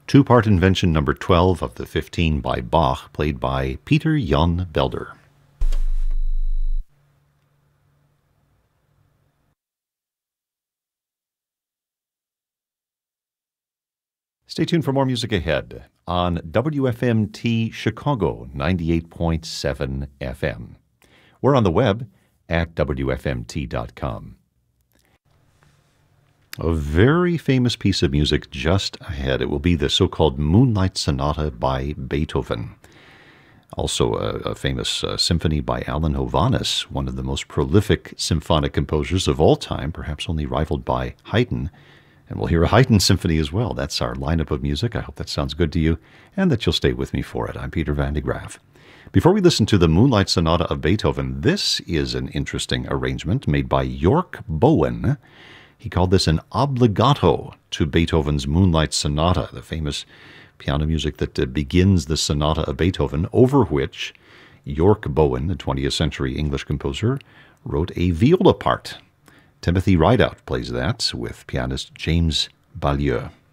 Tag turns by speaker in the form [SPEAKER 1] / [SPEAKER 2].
[SPEAKER 1] Two-part invention number 12 of the 15 by Bach, played by Peter Jan Belder. Stay tuned for more music ahead on WFMT Chicago 98.7 FM. We're on the web at WFMT.com. A very famous piece of music just ahead. It will be the so-called Moonlight Sonata by Beethoven. Also a famous symphony by Alan Hovhaness, one of the most prolific symphonic composers of all time, perhaps only rivaled by Haydn. And we'll hear a Haydn symphony as well. That's our lineup of music. I hope that sounds good to you and that you'll stay with me for it. I'm Peter Van de Graaf. Before we listen to the Moonlight Sonata of Beethoven, this is an interesting arrangement made by York Bowen. He called this an obligato to Beethoven's Moonlight Sonata, the famous piano music that begins the Sonata of Beethoven, over which York Bowen, the 20th century English composer, wrote a viola part. Timothy Rideout plays that with pianist James Ballieu.